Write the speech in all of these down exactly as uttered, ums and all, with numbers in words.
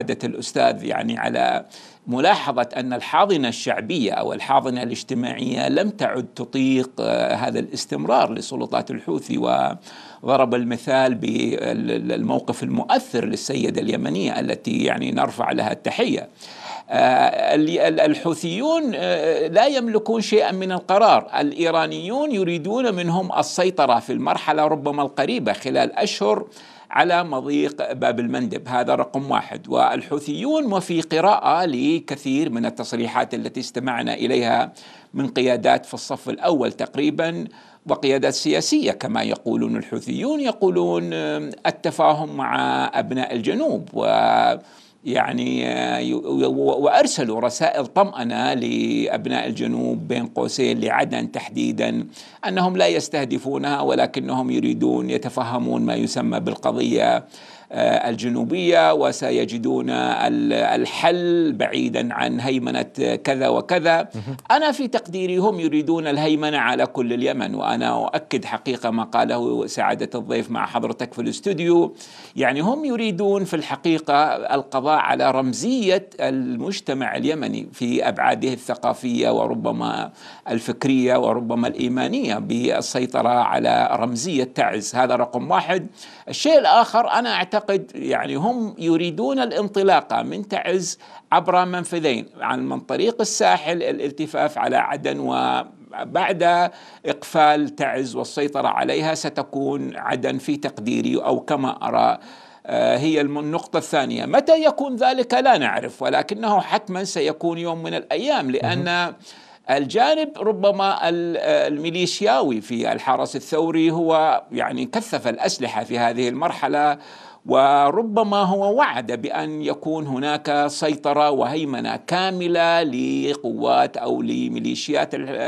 الأستاذ يعني على ملاحظة أن الحاضنة الشعبية أو الحاضنة الاجتماعية لم تعد تطيق هذا الاستمرار لسلطات الحوثي، وضرب المثال بالموقف المؤثر للسيدة اليمنية التي يعني نرفع لها التحية. الحوثيون لا يملكون شيئا من القرار، الإيرانيون يريدون منهم السيطرة في المرحلة ربما القريبة خلال أشهر على مضيق باب المندب، هذا رقم واحد. والحوثيون وفي قراءة لكثير من التصريحات التي استمعنا إليها من قيادات في الصف الأول تقريبا وقيادات سياسية كما يقولون الحوثيون، يقولون التفاهم مع أبناء الجنوب، و يعني وأرسلوا رسائل طمأنة لأبناء الجنوب بين قوسين لعدن تحديدا أنهم لا يستهدفونها ولكنهم يريدون يتفهمون ما يسمى بالقضية الجنوبية وسيجدون الحل بعيدا عن هيمنة كذا وكذا. أنا في تقديري هم يريدون الهيمنة على كل اليمن، وأنا أؤكد حقيقة ما قاله سعادة الضيف مع حضرتك في الاستوديو، يعني هم يريدون في الحقيقة القضاء على رمزية المجتمع اليمني في أبعاده الثقافية وربما الفكرية وربما الإيمانية بالسيطرة على رمزية تعز، هذا رقم واحد. الشيء الآخر أنا أعتقد يعني هم يريدون الانطلاقة من تعز عبر منفذين، عن من طريق الساحل الالتفاف على عدن، وبعد إقفال تعز والسيطرة عليها ستكون عدن في تقديري أو كما أرى هي النقطة الثانية. متى يكون ذلك لا نعرف، ولكنه حتما سيكون يوم من الأيام، لأن الجانب ربما الميليشياوي في الحرس الثوري هو يعني كثف الأسلحة في هذه المرحلة، وربما هو وعد بأن يكون هناك سيطرة وهيمنة كاملة لقوات أو لميليشيات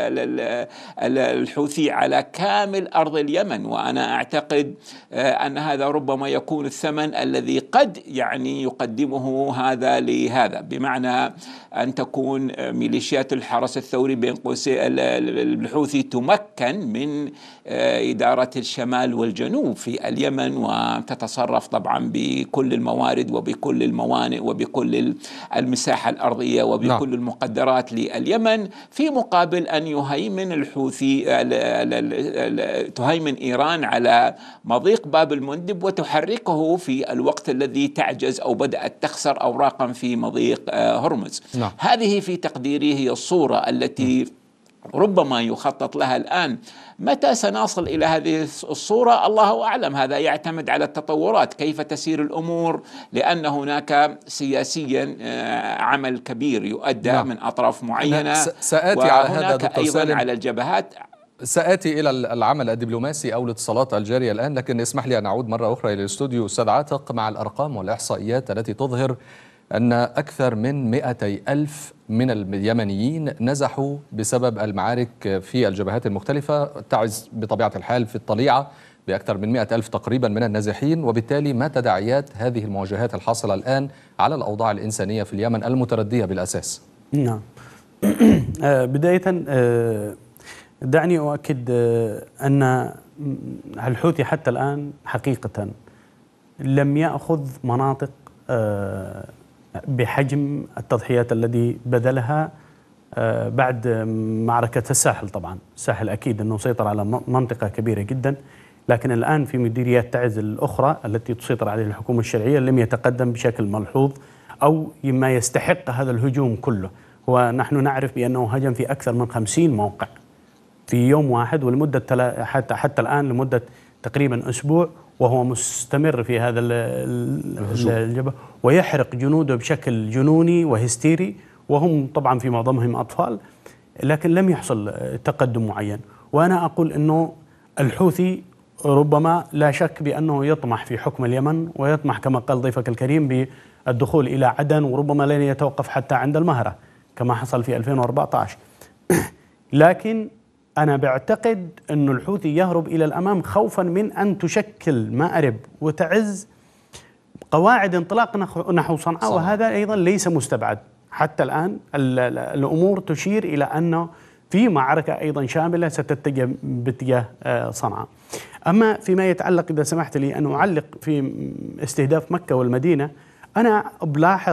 الحوثي على كامل أرض اليمن. وأنا أعتقد أن هذا ربما يكون الثمن الذي قد يعني يقدمه هذا لهذا، بمعنى أن تكون ميليشيات الحرس الثوري بين قوسين الحوثي تمكن من إدارة الشمال والجنوب في اليمن، وتتصرف طبعا بكل الموارد وبكل الموانئ وبكل المساحة الأرضية وبكل نعم. المقدرات لليمن، في مقابل أن يهيمن الحوثي تهيمن إيران على مضيق باب المندب وتحركه في الوقت الذي تعجز أو بدأت تخسر أوراقا في مضيق هرمز. نعم. هذه في تقديري هي الصورة التي ربما يخطط لها الآن. متى سنصل إلى هذه الصورة الله أعلم، هذا يعتمد على التطورات كيف تسير الأمور، لأن هناك سياسيا عمل كبير يؤدى نعم. من أطراف معينة، سآتي على هذا دكتور أيضا سالم. على الجبهات. سآتي إلى العمل الدبلوماسي أو الاتصالات الجارية الآن، لكن اسمح لي أن أعود مرة أخرى إلى الاستوديو أستاذ عاتق مع الأرقام والإحصائيات التي تظهر أن أكثر من مئتي ألف من اليمنيين نزحوا بسبب المعارك في الجبهات المختلفة. تعز بطبيعة الحال في الطليعة بأكثر من مئة ألف تقريبا من النازحين، وبالتالي ما تداعيات هذه المواجهات الحاصلة الآن على الأوضاع الإنسانية في اليمن المتردية بالأساس؟ نعم. بداية دعني أؤكد أن الحوثي حتى الآن حقيقة لم يأخذ مناطق بحجم التضحيات الذي بذلها بعد معركة الساحل. طبعا الساحل أكيد أنه سيطر على منطقة كبيرة جدا، لكن الآن في مديريات تعز الأخرى التي تسيطر عليها الحكومة الشرعية لم يتقدم بشكل ملحوظ أو ما يستحق هذا الهجوم كله. ونحن نعرف بأنه هجم في أكثر من خمسين موقع في يوم واحد، ولمدة حتى حتى الآن لمدة تقريبا أسبوع، وهو مستمر في هذا الجبهة ويحرق جنوده بشكل جنوني وهستيري، وهم طبعا في معظمهم أطفال، لكن لم يحصل تقدم معين. وأنا أقول أنه الحوثي ربما لا شك بأنه يطمح في حكم اليمن، ويطمح كما قال ضيفك الكريم بالدخول إلى عدن، وربما لن يتوقف حتى عند المهرة كما حصل في ألفين وأربعة عشر. لكن أنا بعتقد أن الحوثي يهرب إلى الأمام خوفا من أن تشكل مأرب وتعز قواعد انطلاق نحو صنعاء، وهذا أيضا ليس مستبعد. حتى الآن الأمور تشير إلى أنه في معركة أيضا شاملة ستتجه باتجاه صنعاء. أما فيما يتعلق، إذا سمحت لي أن أعلق في استهداف مكة والمدينة، أنا بلاحظ